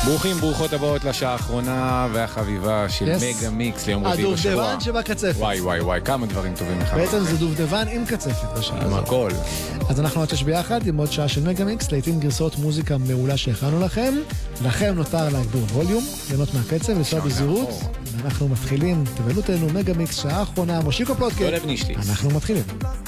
ברוכים, ברוכות הבאות לשעה האחרונה והחביבה של מגה מיקס ליום רביעי בשבוע. הדובדבן שבקצפת. וואי, כמה דברים טובים לך. בעצם זה דובדבן עם קצפת בשעה הזאת. עם הכל. אז אנחנו נתש ביחד עם עוד שעה של מגה מיקס, לעתים גרסאות מוזיקה מעולה שהכנו לכם. לכם נותר להגביר ווליום, ליהנות מהקצב, לנסוע בזהירות. ואנחנו מתחילים, תבלו אותנו מגה מיקס, שעה האחרונה, מושיקו פודקאסט. אנחנו מתחילים.